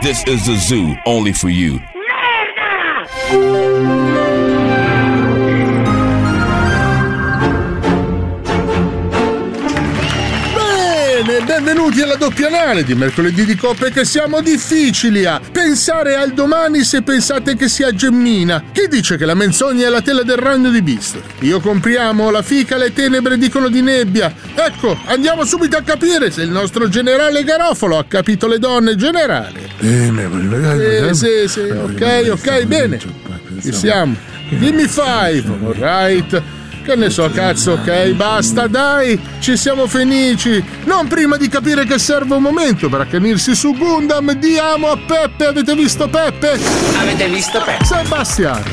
This is the zoo, only for you. Benvenuti alla doppia anale di mercoledì di coppe che siamo difficili a pensare al domani se pensate che sia gemmina. Chi dice che la menzogna è la tela del ragno di Beast? Io compriamo la fica, le tenebre dicono di nebbia. Ecco, andiamo subito a capire se il nostro generale Garofalo ha capito le donne. Generale. Sì, ok, bene. Ci siamo. Dimmi 5, alright. Che ne so, cazzo, ok, basta, dai, ci siamo felici. Non prima di capire che serve un momento per accanirsi su Gundam. Diamo a Peppe, avete visto Peppe? Avete visto Peppe? Sebastiano.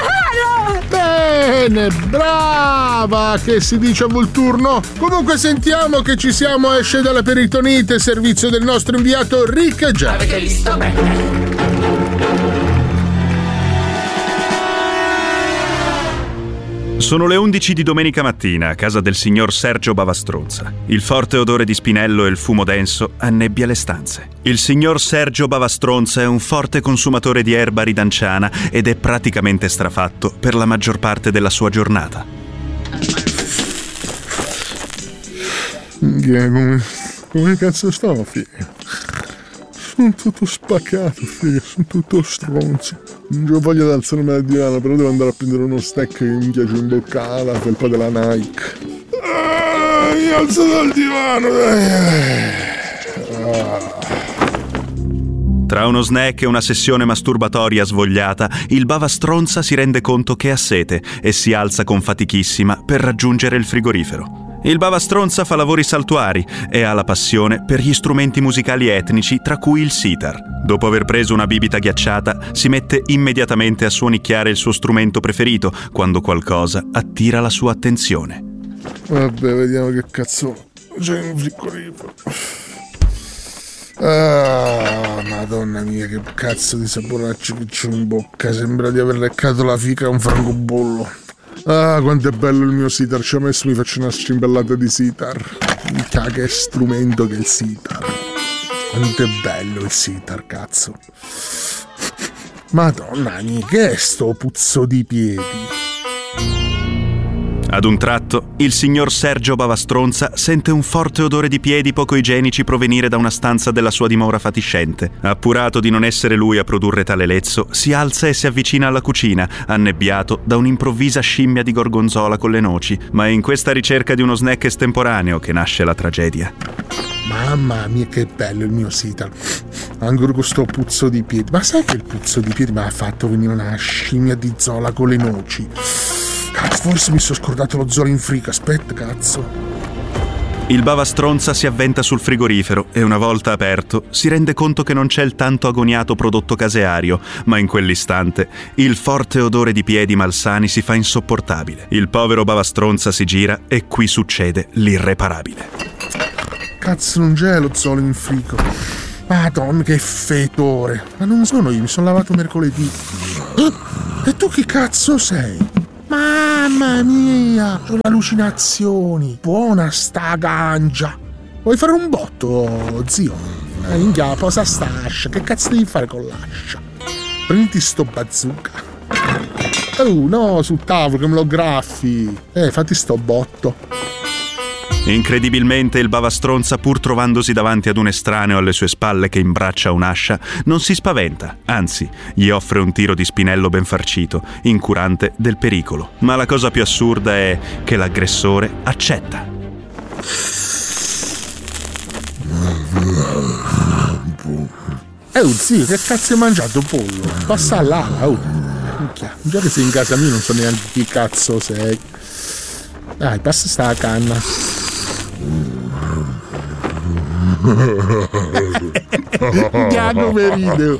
Bene, brava, che si dice a Volturno. Comunque sentiamo che ci siamo, esce dalla peritonite, servizio del nostro inviato Rick Già. Avete visto Peppe? Sono le 11 di domenica mattina a casa del signor Sergio Bavastronza. Il forte odore di spinello e il fumo denso annebbia le stanze. Il signor Sergio Bavastronza è un forte consumatore di erba ridanciana ed è praticamente strafatto per la maggior parte della sua giornata. Come cazzo sto, figlio? Sono tutto spaccato, figlio, sono tutto stronzo. Non ho voglia di alzarmi dal divano, però devo andare a prendere uno snack che mi piace in bocca, la felpa della Nike. Mi alzo dal divano, dai. Tra uno snack e una sessione masturbatoria svogliata, il Bavastronza si rende conto che ha sete e si alza con fatichissima per raggiungere il frigorifero. Il Bavastronza fa lavori saltuari e ha la passione per gli strumenti musicali etnici, tra cui il sitar. Dopo aver preso una bibita ghiacciata, si mette immediatamente a suonicchiare il suo strumento preferito quando qualcosa attira la sua attenzione. Vabbè, vediamo che cazzo c'è in frigorifero. Ah, madonna mia, che cazzo di saporaccio che c'ho in bocca. Sembra di aver leccato la fica a un francobollo. Ah, quanto è bello il mio sitar. Ci ho messo, mi faccio una strimbellata di sitar. Minchia, che strumento che è il sitar. Quanto è bello il sitar, cazzo. Madonna mia, che è sto puzzo di piedi? Ad un tratto, il signor Sergio Bavastronza sente un forte odore di piedi poco igienici provenire da una stanza della sua dimora fatiscente. Appurato di non essere lui a produrre tale lezzo, si alza e si avvicina alla cucina, annebbiato da un'improvvisa scimmia di gorgonzola con le noci. Ma è in questa ricerca di uno snack estemporaneo che nasce la tragedia. Mamma mia, che bello il mio sitar. Ancora con sto puzzo di piedi. Ma sai che il puzzo di piedi mi ha fatto venire una scimmia di zola con le noci? Cazzo, forse mi sono scordato lo zolo in frigo. Aspetta, cazzo. Il Bavastronza si avventa sul frigorifero e una volta aperto si rende conto che non c'è il tanto agoniato prodotto caseario, ma in quell'istante il forte odore di piedi malsani si fa insopportabile. Il povero Bavastronza si gira e qui succede l'irreparabile. Cazzo, non c'è lo zolo in frigo. Madonna, che fetore. Ma non sono io, mi sono lavato mercoledì. E tu chi cazzo sei? Mamma mia, ho le allucinazioni. Buona sta gancia. Vuoi fare un botto, zio? Minchia, posa st'ascia. Che cazzo devi fare con l'ascia? Prendi sto bazooka. Oh no, sul tavolo che me lo graffi. Fatti sto botto. Incredibilmente il Bavastronza, pur trovandosi davanti ad un estraneo alle sue spalle che imbraccia un'ascia, non si spaventa, anzi, gli offre un tiro di spinello ben farcito, incurante del pericolo. Ma la cosa più assurda è che l'aggressore accetta. Zio, che cazzo hai mangiato, pollo? Passa all'ala, minchia, già che sei in casa mia non so neanche chi cazzo sei. Dai, passa sta canna. Già come ride.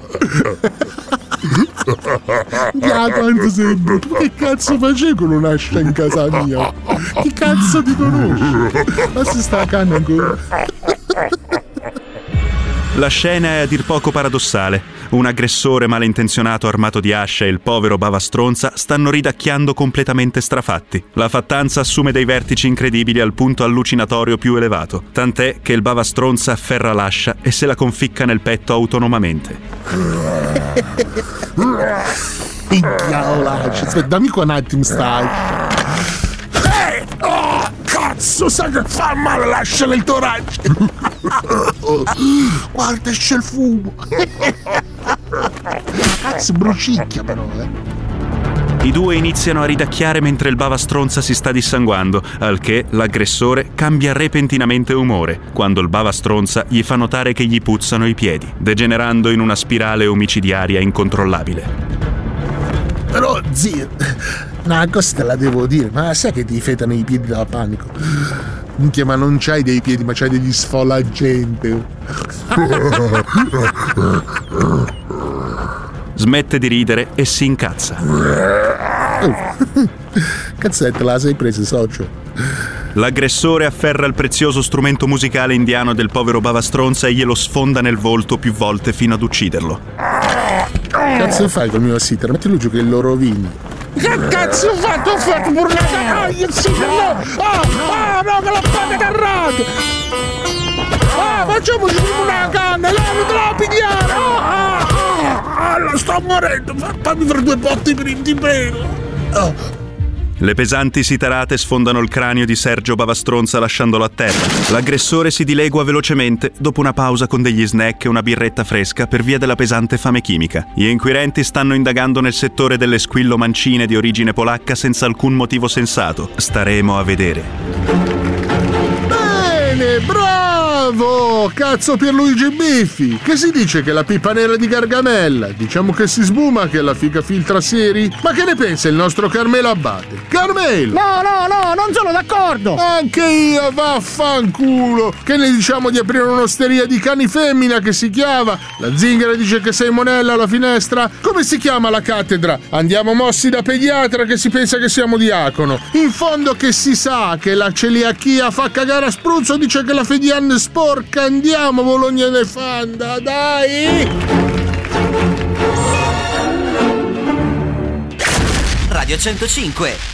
Già quanto sei brutto. Che cazzo facevi con un'ascia in casa mia? Chi cazzo ti conosce? Ma se sta canna ancora. La scena è a dir poco paradossale. Un aggressore malintenzionato armato di ascia e il povero bava stronza stanno ridacchiando completamente strafatti. La fattanza assume dei vertici incredibili al punto allucinatorio più elevato, tant'è che il bava stronza afferra l'ascia e se la conficca nel petto autonomamente. Aspetta, dammi qua un attimo, stai. Oh, cazzo, sa che fa male, lascia nel torace. Guarda, esce il fumo. Cazzo, brucicchia però, I due iniziano a ridacchiare mentre il bava stronza si sta dissanguando, al che l'aggressore cambia repentinamente umore, quando il bava stronza gli fa notare che gli puzzano i piedi, degenerando in una spirale omicidiaria incontrollabile. Però, zio, una cosa te la devo dire, ma sai che ti fetano i piedi da panico? Minchia, ma non c'hai dei piedi, ma c'hai degli sfolagente. Smette di ridere e si incazza. Cazzetta, la sei presa, socio. L'aggressore afferra il prezioso strumento musicale indiano del povero bava stronza e glielo sfonda nel volto più volte fino ad ucciderlo. Cazzo fai col mio sitter? Mettilo giù che lo rovini. Che cazzo ho fatto? Ho fatto pure la cagaglia, il sitter no! No, che l'ho fatta carrato! Facciamoci una canna, levate la pigliare! Lo sto morendo, fammi fare 2 botti per il pelo! Le pesanti sitarate sfondano il cranio di Sergio Bavastronza lasciandolo a terra. L'aggressore si dilegua velocemente dopo una pausa con degli snack e una birretta fresca per via della pesante fame chimica. Gli inquirenti stanno indagando nel settore delle squillo mancine di origine polacca senza alcun motivo sensato. Staremo a vedere. Bene, bravo! Cazzo Pierluigi Biffi! Che si dice che la pipa nera di Gargamella? Diciamo che si sbuma che la figa filtra seri? Ma che ne pensa il nostro Carmelo Abbate? Carmelo! No, non sono d'accordo! Anche io, vaffanculo! Che ne diciamo di aprire un'osteria di cani femmina che si chiama? La zingara dice che sei monella alla finestra? Come si chiama la cattedra? Andiamo mossi da pediatra che si pensa che siamo diacono. In fondo che si sa che la celiachia fa cagare a spruzzo, dice che la fedian è sporca. Andiamo Bologna Nefanda, dai! Radio 105